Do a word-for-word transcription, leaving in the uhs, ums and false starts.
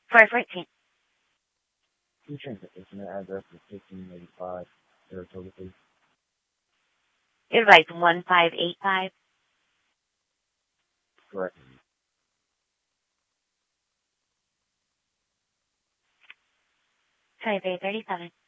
four fourteen. Two transportation address is fifteen eighty-five, Saratoga, please. It writes one five eight five. Correct. Twenty-three thirty-seven.